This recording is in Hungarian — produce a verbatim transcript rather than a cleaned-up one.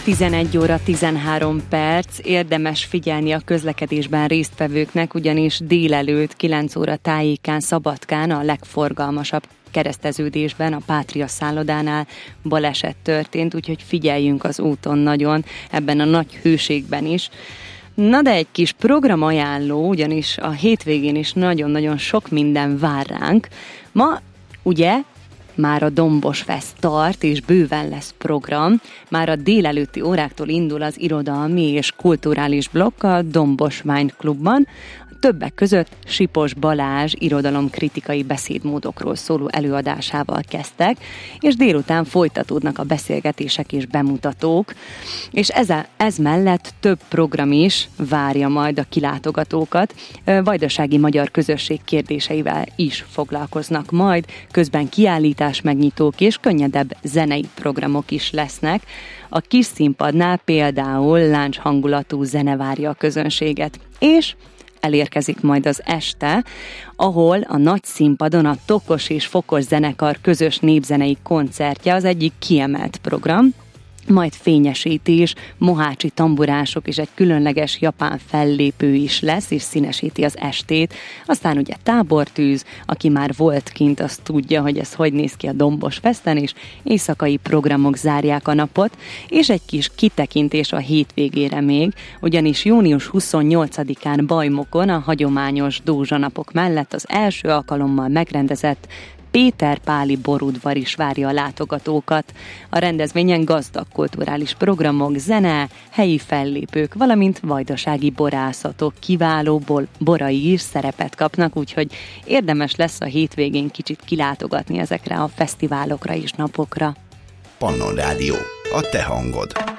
tizenegy óra tizenhárom perc, érdemes figyelni a közlekedésben résztvevőknek, ugyanis délelőtt kilenc óra tájékán Szabadkán a legforgalmasabb kereszteződésben, a Pátria szállodánál baleset történt, úgyhogy figyeljünk az úton nagyon, ebben a nagy hőségben is. Na de egy kis programajánló, ugyanis a hétvégén is nagyon-nagyon sok minden vár ránk. Ma ugye már a Dombos Fest tart, és bőven lesz program. Már a délelőtti óráktól indul az irodalmi és kulturális blokk a Dombos Wine Clubban. Többek között Sipos Balázs irodalomkritikai beszédmódokról szóló előadásával kezdtek, és délután folytatódnak a beszélgetések és bemutatók, és ez, a, ez mellett több program is várja majd a kilátogatókat. Vajdasági magyar közösség kérdéseivel is foglalkoznak majd, közben kiállítás megnyitók és könnyedebb zenei programok is lesznek. A kis színpadnál például láncs hangulatú zene várja a közönséget, és elérkezik majd az este, ahol a nagy színpadon a Tokos és Fokos zenekar közös népzenei koncertje az egyik kiemelt program, majd fényesítés, mohácsi tamburások és egy különleges japán fellépő is lesz, és színesíti az estét. Aztán ugye tábortűz, aki már volt kint, az tudja, hogy ez hogy néz ki a Dombos Festen, és éjszakai programok zárják a napot, és egy kis kitekintés a hétvégére még, ugyanis június huszonnyolcadikán Bajmokon a hagyományos dózsanapok mellett az első alkalommal megrendezett Péter Páli borudvar is várja a látogatókat. A rendezvényen gazdag kulturális programok, zene, helyi fellépők, valamint vajdasági borászatok, kiváló bol- borai is szerepet kapnak, úgyhogy érdemes lesz a hétvégén kicsit kilátogatni ezekre a fesztiválokra és napokra. Pannon Rádió, a te hangod.